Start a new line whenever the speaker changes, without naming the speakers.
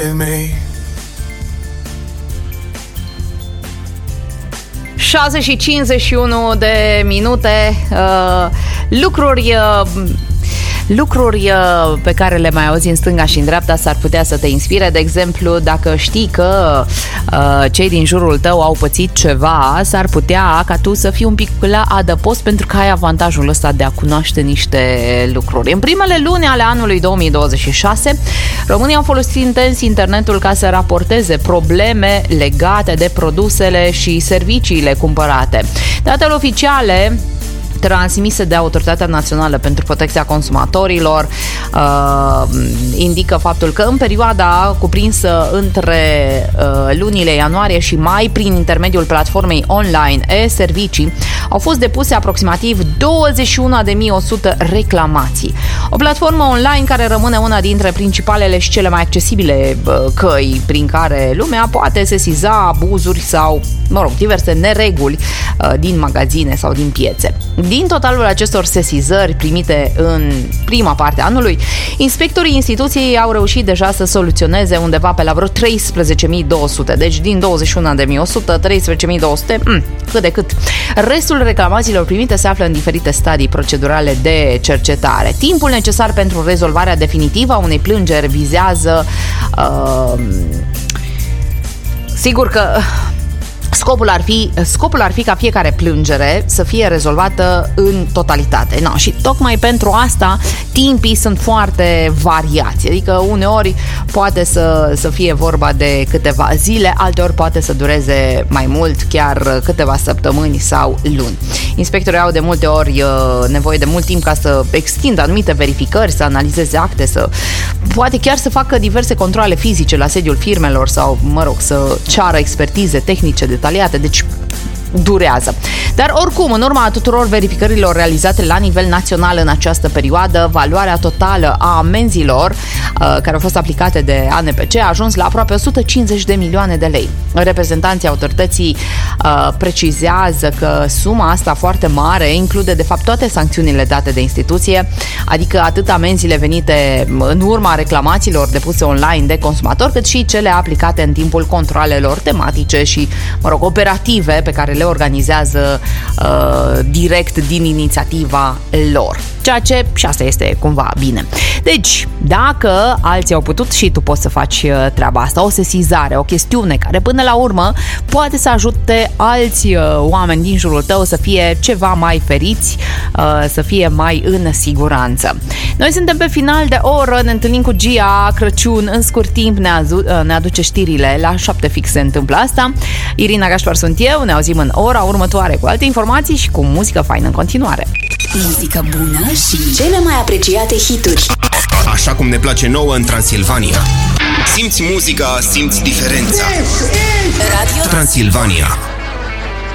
...6:51 de minute, lucruri pe care le mai auzi în stânga și în dreapta s-ar putea să te inspire. De exemplu, dacă știi că cei din jurul tău au pățit ceva, s-ar putea ca tu să fii un pic la adăpost, pentru că ai avantajul ăsta de a cunoaște niște lucruri. În primele luni ale anului 2026, românii au folosit intens internetul ca să raporteze probleme legate de produsele și serviciile cumpărate. Datele oficiale transmise de Autoritatea Națională pentru Protecția Consumatorilor indică faptul că în perioada cuprinsă între lunile ianuarie și mai, prin intermediul platformei online e-servicii, au fost depuse aproximativ 21.100 reclamații. O platformă online care rămâne una dintre principalele și cele mai accesibile căi prin care lumea poate sesiza abuzuri sau, diverse nereguli din magazine sau din piețe. Din totalul acestor sesizări primite în prima parte a anului, inspectorii instituției au reușit deja să soluționeze undeva pe la vreo 13.200. Deci din 21.100, 13.200, cât de cât. Restul reclamațiilor primite se află în diferite stadii procedurale de cercetare. Timpul necesar pentru rezolvarea definitivă a unei plângeri vizează... sigur că... Scopul ar fi ca fiecare plângere să fie rezolvată în totalitate. Și tocmai pentru asta timpii sunt foarte variați. Adică uneori poate să fie vorba de câteva zile, alteori poate să dureze mai mult, chiar câteva săptămâni sau luni. Inspectorii au de multe ori nevoie de mult timp ca să extindă anumite verificări, să analizeze acte, poate chiar să facă diverse controale fizice la sediul firmelor sau, să ceară expertize tehnice detaliate, deci durează. Dar oricum, în urma tuturor verificărilor realizate la nivel național în această perioadă, valoarea totală a amenzilor care au fost aplicate de ANPC a ajuns la aproape 150 de milioane de lei. Reprezentanții autorității precizează că suma asta foarte mare include de fapt toate sancțiunile date de instituție, adică atât amenziile venite în urma reclamațiilor depuse online de consumatori, cât și cele aplicate în timpul controalelor tematice și, operative pe care le organizează direct din inițiativa lor. Ceea ce și asta este cumva bine. Deci, dacă alții au putut, și tu poți să faci treaba asta, o sesizare, o chestiune care până la urmă poate să ajute alți oameni din jurul tău să fie ceva mai feriți, să fie mai în siguranță. Noi suntem pe final de oră, ne întâlnim cu Gia. Crăciun în scurt timp ne aduce știrile, la 7 fix se întâmplă asta. Irina Gașpar sunt eu, ne auzim în ora următoare cu alte informații și cu muzică faină în continuare.
Muzică bună și cele mai apreciate hituri.
Așa cum ne place nouă în Transilvania. Simți muzica, simți diferența. Radio Transilvania.